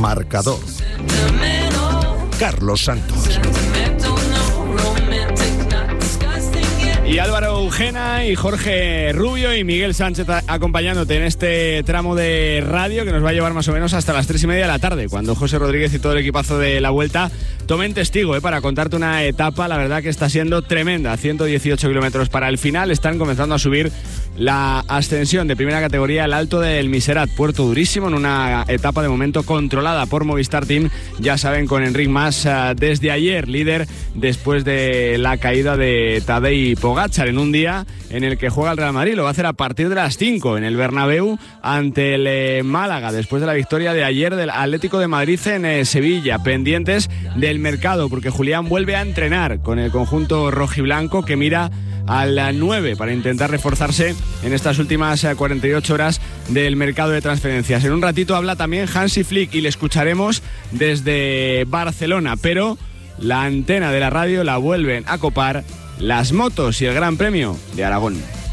Marcador. Carlos Santos. Y Álvaro Eugena y Jorge Rubio y Miguel Sánchez acompañándote en este tramo de radio que nos va a llevar más o menos hasta las 3:30 de la tarde, cuando José Rodríguez y todo el equipazo de La Vuelta tomen testigo para contarte una etapa, la verdad que está siendo tremenda. 118 kilómetros para el final, están comenzando a subir la ascensión de primera categoría al Alto del Miserat, puerto durísimo, en una etapa de momento controlada por Movistar Team, ya saben, con Enric Mas desde ayer líder después de la caída de Tadej Pogačar, en un día en el que juega el Real Madrid. Lo va a hacer a partir de las 5 en el Bernabéu ante el Málaga, después de la victoria de ayer del Atlético de Madrid en Sevilla. Pendientes del mercado, porque Julián vuelve a entrenar con el conjunto rojiblanco, que mira al 9 para intentar reforzarse en estas últimas 48 horas del mercado de transferencias. En un ratito habla también Hansi Flick y le escucharemos desde Barcelona, pero la antena de la radio la vuelven a copar las motos y el Gran Premio de Aragón.